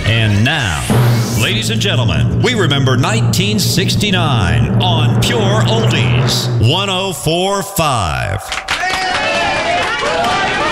And now, ladies and gentlemen, we remember 1969 on Pure Oldies 104.5.